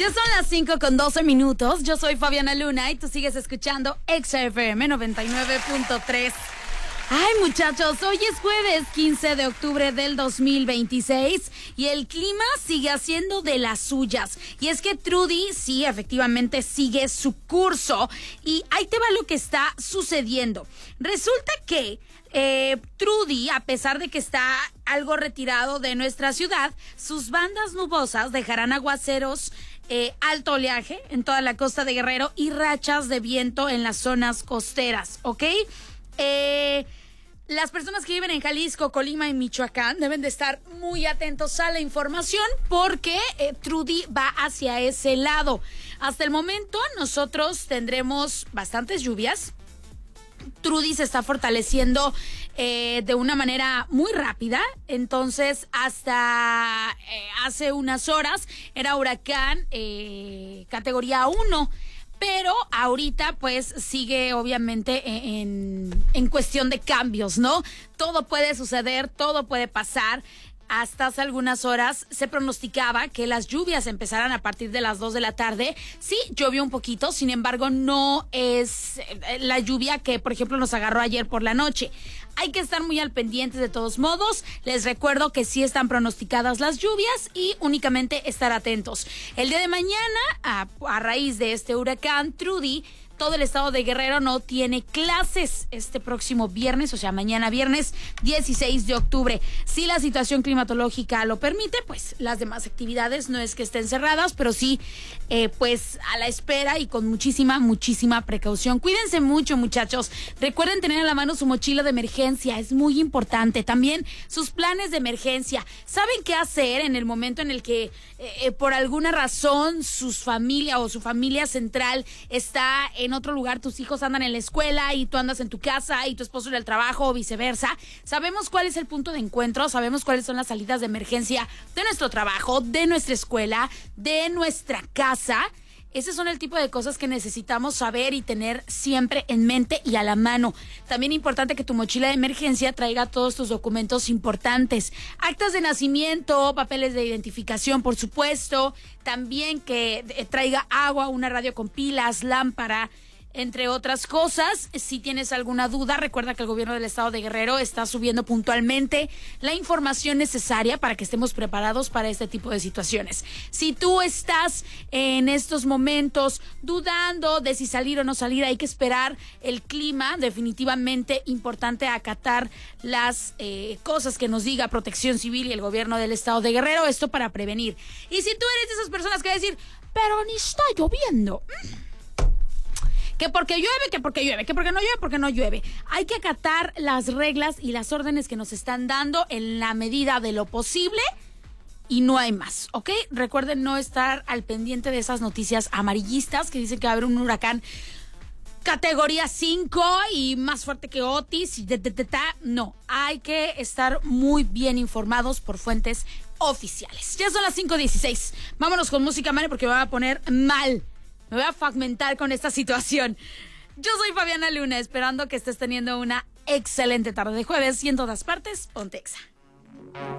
Ya son las 5:12. Yo soy Fabiana Luna y tú sigues escuchando Exa FM 99.3. Ay, muchachos, hoy es jueves 15 de octubre del 2026 y el clima sigue haciendo de las suyas. Y es que Trudy, sí, efectivamente sigue su curso. Y ahí te va lo que está sucediendo. Resulta que Trudy, a pesar de que está algo retirado de nuestra ciudad, sus bandas nubosas dejarán aguaceros, alto oleaje en toda la costa de Guerrero y rachas de viento en las zonas costeras, ¿ok? Las personas que viven en Jalisco, Colima y Michoacán deben de estar muy atentos a la información porque Trudy va hacia ese lado. Hasta el momento nosotros tendremos bastantes lluvias. Trudy se está fortaleciendo de una manera muy rápida. Entonces, hasta hace unas horas era huracán categoría 1. Pero ahorita pues sigue obviamente en cuestión de cambios, ¿no? Todo puede suceder, todo puede pasar. Hasta hace algunas horas se pronosticaba que las lluvias empezaran a partir de las 2 de la tarde. Sí, llovió un poquito, sin embargo no es la lluvia que, por ejemplo, nos agarró ayer por la noche. Hay que estar muy al pendiente de todos modos. Les recuerdo que sí están pronosticadas las lluvias y únicamente estar atentos. El día de mañana, a raíz de este huracán Trudy, todo el estado de Guerrero no tiene clases este próximo viernes, o sea, mañana viernes 16 de octubre. Si la situación climatológica lo permite, pues las demás actividades no es que estén cerradas, pero sí, pues a la espera y con muchísima precaución. Cuídense mucho, muchachos. Recuerden tener a la mano su mochila de emergencia, es muy importante. También sus planes de emergencia. ¿Saben qué hacer en el momento en el que por alguna razón su familia central está en otro lugar, tus hijos andan en la escuela y tú andas en tu casa y tu esposo en el trabajo o viceversa? Sabemos cuál es el punto de encuentro, sabemos cuáles son las salidas de emergencia de nuestro trabajo, de nuestra escuela, de nuestra casa. Ese son el tipo de cosas que necesitamos saber y tener siempre en mente y a la mano. También importante que tu mochila de emergencia traiga todos tus documentos importantes. Actas de nacimiento, papeles de identificación, por supuesto. También que traiga agua, una radio con pilas, lámpara, entre otras cosas. Si tienes alguna duda, recuerda que el gobierno del estado de Guerrero está subiendo puntualmente la información necesaria para que estemos preparados para este tipo de situaciones. Si tú estás en estos momentos dudando de si salir o no salir, hay que esperar el clima. Definitivamente importante acatar las cosas que nos diga Protección Civil y el gobierno del estado de Guerrero, esto para prevenir. Y si tú eres de esas personas que va a decir, pero ni está lloviendo, que porque llueve, que porque llueve, que porque no llueve, porque no llueve. Hay que acatar las reglas y las órdenes que nos están dando en la medida de lo posible y no hay más, ¿ok? Recuerden no estar al pendiente de esas noticias amarillistas que dicen que va a haber un huracán categoría 5 y más fuerte que Otis. No, hay que estar muy bien informados por fuentes oficiales. Ya son las 5:16. Vámonos con música, Mane, porque me voy a poner mal. Me voy a fragmentar con esta situación. Yo soy Fabiana Luna, esperando que estés teniendo una excelente tarde de jueves y en todas partes, ponte Exa.